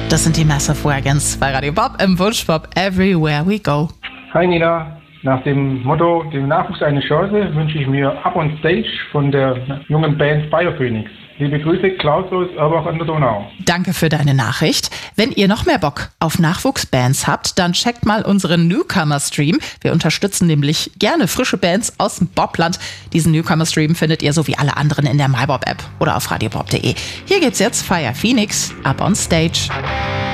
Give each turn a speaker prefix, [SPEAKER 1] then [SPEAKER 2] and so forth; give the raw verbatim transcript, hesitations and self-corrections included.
[SPEAKER 1] Das sind die Massive Wagons bei Radio Bob im Wunschbob Everywhere We Go.
[SPEAKER 2] Hi Nina, nach dem Motto, dem Nachwuchs eine Chance, wünsche ich mir Up on Stage von der jungen Band Biophoenix. Liebe Grüße, Klaus aus Erbach an der Donau.
[SPEAKER 1] Danke für deine Nachricht. Wenn ihr noch mehr Bock auf Nachwuchsbands habt, dann checkt mal unseren Newcomer-Stream. Wir unterstützen nämlich gerne frische Bands aus dem Bobland. Diesen Newcomer-Stream findet ihr so wie alle anderen in der MyBob-App oder auf radiobob punkt de. Hier geht's jetzt Fire Phoenix, Up on Stage.